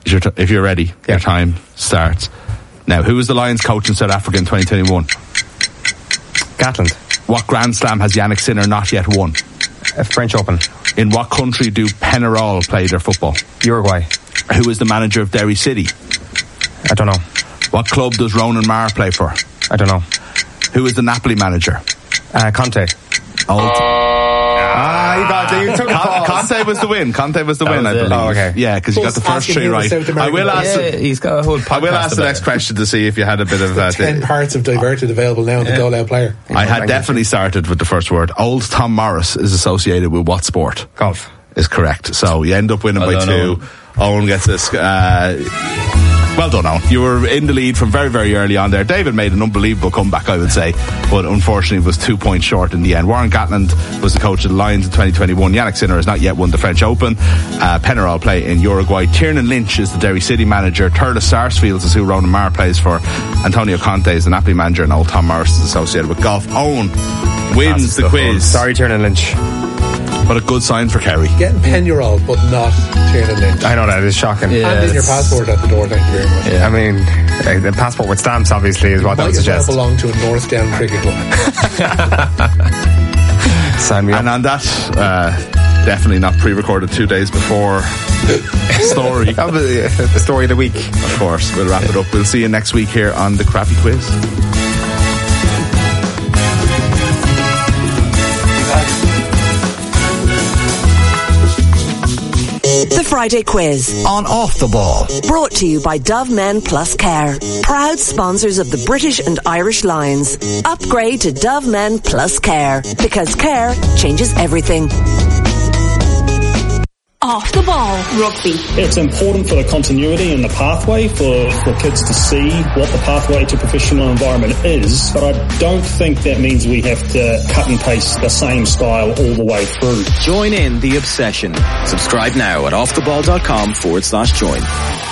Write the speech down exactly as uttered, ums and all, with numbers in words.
Your t- if you're ready, yeah. Your time starts. Now, who was the Lions coach in South Africa in twenty twenty-one? Gatland. What Grand Slam has Yannick Sinner not yet won? Uh, French Open. In what country do Penarol play their football? Uruguay. Who is the manager of Derry City? I don't know. What club does Ronan Marr play for? I don't know. Who is the Napoli manager? Uh, Conte. Old. Ah, you got it. You took Con- Conte was the win. Conte was the that win, was I believe. Oh, okay. Yeah, because you got the first three right. I will ask. Yeah, he's got a whole podcast I will ask the next it. question to see if you had a bit of that. Ten parts of diverted available now in yeah. the goal out player. I had definitely started with the first word. Old Tom Morris is associated with what sport? Golf. Is correct. So you end up winning by two. Know. Owen gets this. Uh, well done, Owen. You were in the lead from very, very early on there. David made an unbelievable comeback, I would say, but unfortunately was two points short in the end. Warren Gatland was the coach of the Lions in twenty twenty-one. Yannick Sinner has not yet won the French Open. Uh, Penarol play in Uruguay. Tiernan Lynch is the Derry City manager. Turles Sarsfields is who Ronan Marr plays for. Antonio Conte is the Napoli manager, and old Tom Morris is associated with golf. Owen wins the quiz. Sorry, Tiernan Lynch. But a good sign for Kerry. Getting Penarol, but not Tiernan Lynch. I know that is shocking. Yeah, and in your passport at the door, thank you very much. Yeah. I mean, uh, the passport with stamps obviously is what that would suggest. Might belong to a North Down cricket club. Sign me up. And on that, uh, definitely not pre-recorded two days before story. The story of the week. Of course, we'll wrap it up. We'll see you next week here on the Crappy Quiz. The Friday Quiz on Off the Ball, brought to you by Dove Men Plus Care, proud sponsors of the British and Irish Lions. Upgrade to Dove Men Plus Care, because care changes everything. Off the Ball Rugby. It's important for the continuity and the pathway for, for kids to see what the pathway to professional environment is, but I don't think that means we have to cut and paste the same style all the way through. Join in the obsession. Subscribe now at offtheball.com forward slash join.